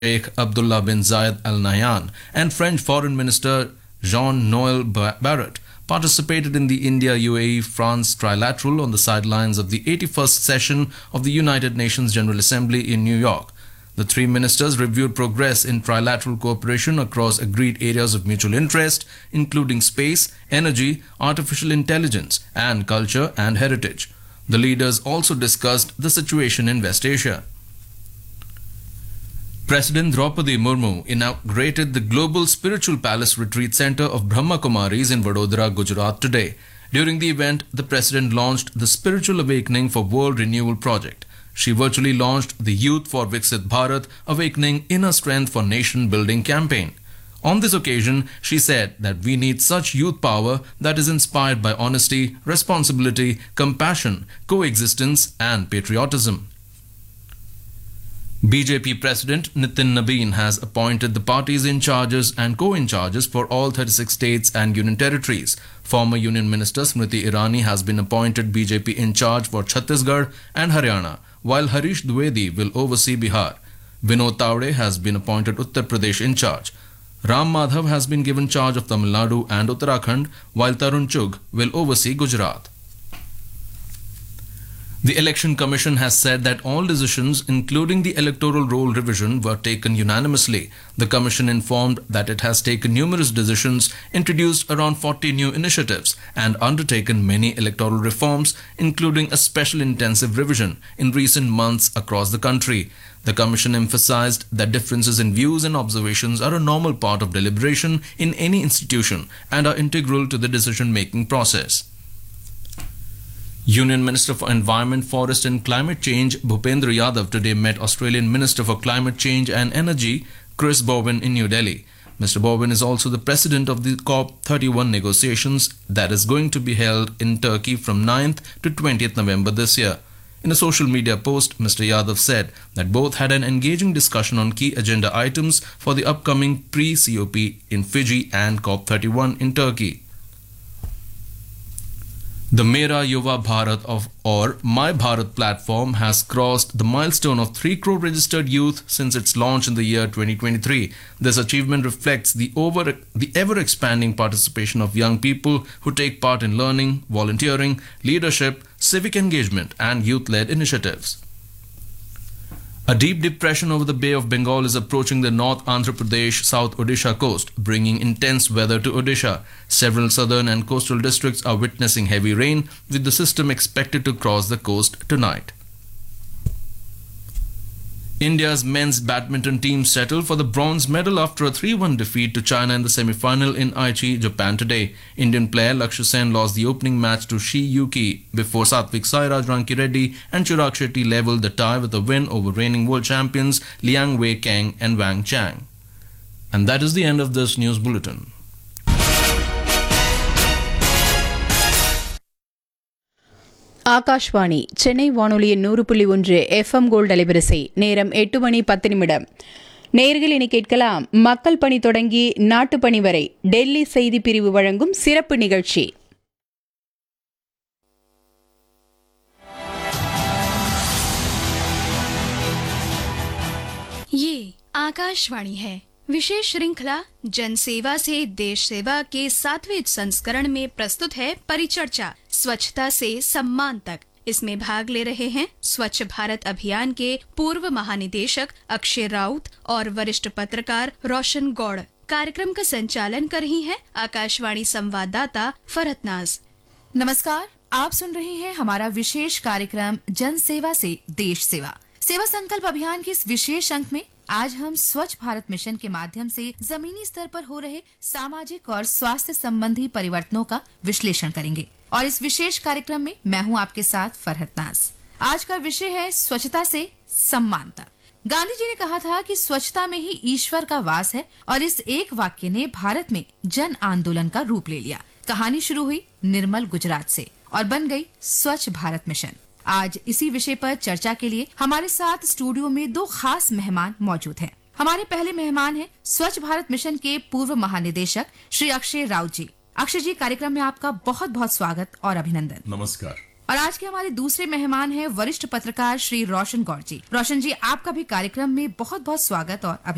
Sheikh Abdullah bin Zayed Al Nahyan and French Foreign Minister Jean-Noel Barrot participated in the India-UAE-France trilateral on the sidelines of the 81st session of the United Nations General Assembly in New York. The three ministers reviewed progress in trilateral cooperation across agreed areas of mutual interest, including space, energy, artificial intelligence, and culture and heritage. The leaders also discussed the situation in West Asia. President Draupadi Murmu inaugurated the Global Spiritual Palace Retreat Center of Brahma Kumaris in Vadodara, Gujarat today. During the event, the president launched the Spiritual Awakening for World Renewal project. She virtually launched the Youth for Viksit Bharat Awakening Inner Strength for Nation Building campaign. On this occasion, she said that we need such youth power that is inspired by honesty, responsibility, compassion, coexistence, and patriotism. BJP President Nitin Nabeen has appointed the party's in charges and co-in-charges for all 36 states and union territories. Former Union Minister Smriti Irani has been appointed BJP in charge for Chhattisgarh and Haryana, while Harish Dwivedi will oversee Bihar. Vinod Tawde has been appointed Uttar Pradesh in charge. Ram Madhav has been given charge of Tamil Nadu and Uttarakhand, while Tarun Chugh will oversee Gujarat. The Election Commission has said that all decisions, including the electoral roll revision, were taken unanimously. The Commission informed that it has taken numerous decisions, introduced around 40 new initiatives, and undertaken many electoral reforms, including a special intensive revision in recent months across the country. The Commission emphasized that differences in views and observations are a normal part of deliberation in any institution and are integral to the decision-making process. Union Minister for Environment, Forest and Climate Change Bhupendra Yadav today met Australian Minister for Climate Change and Energy Chris Bowen in New Delhi. Mr. Bowen is also the president of the COP31 negotiations that is going to be held in Turkey from 9th to 20th November this year. In a social media post, Mr. Yadav said that both had an engaging discussion on key agenda items for the upcoming pre-COP in Fiji and COP31 in Turkey. The Mera Yuva Bharat or My Bharat platform has crossed the milestone of 3 crore registered youth since its launch in the year 2023. This achievement reflects the ever-expanding participation of young people who take part in learning, volunteering, leadership, civic engagement and youth-led initiatives. A deep depression over the Bay of Bengal is approaching the North Andhra Pradesh, South Odisha coast, bringing intense weather to Odisha. Several southern and coastal districts are witnessing heavy rain, with the system expected to cross the coast tonight. India's men's badminton team settled for the bronze medal after a 3-1 defeat to China in the semi-final in Aichi, Japan today. Indian player Lakshya Sen lost the opening match to Shi Yuki before Satvik Sairaj, Ranki Reddy and Chirag Shetty levelled the tie with a win over reigning world champions Liang Wei Kang and Wang Chang. And that is the end of this news bulletin. Akashvani Chennai வானொலியின் 100.1 FM gold அலைவரிசை நேரம் 8:10 நேயர்கள் இனி கேட்கலாம் மக்கள் பணி தொடங்கி நாட்டுப்பணி வரை டெல்லி செய்தி பிரிவு வழங்கும் சிறப்பு நிகழ்ச்சி. ये आकाशवाणी है. विशेष श्रृंखला जन सेवा से देश सेवा के 7वें संस्करण में प्रस्तुत है परिचर्चा स्वच्छता से सम्मान तक. इसमें भाग ले रहे हैं स्वच्छ भारत अभियान के पूर्व महानिदेशक अक्षय राउत और वरिष्ठ पत्रकार रोशन गौड़. कार्यक्रम का संचालन कर रही हैं आकाशवाणी संवाददाता फरहत नाज. नमस्कार, आप सुन रहे हैं हमारा विशेष कार्यक्रम जन सेवा से देश सेवा. सेवा संकल्प अभियान के इस विशेष अंक में आज हम स्वच्छ भारत मिशन के माध्यम से जमीनी स्तर पर हो रहे सामाजिक और स्वास्थ्य संबंधी परिवर्तनों का विश्लेषण करेंगे. और इस विशेष कार्यक्रम में मैं हूं आपके साथ फरहत नाज. आज का विषय है स्वच्छता से सम्मान तक. गांधी जी ने कहा था कि स्वच्छता में ही ईश्वर का वास है और इस एक वाक्य ने भारत में जन आंदोलन का रूप ले लिया. कहानी शुरू हुई निर्मल गुजरात से और बन गई स्वच्छ भारत मिशन. आज इसी विषय पर चर्चा के लिए हमारे साथ स्टूडियो में 2 खास मेहमान मौजूद हैं. हमारे पहले मेहमान हैं स्वच्छ भारत मिशन के पूर्व महानिदेशक श्री अक्षय राउत जी. अक्षय जी, कार्यक्रम में आपका बहुत बहुत स्वागत और अभिनंदन. नमस्कार. और आज के हमारे दूसरे मेहमान हैं वरिष्ठ पत्रकार श्री रोशन गौड़ जी. रोशन जी, आपका भी कार्यक्रम में बहुत बहुत स्वागत और अभिनंदन.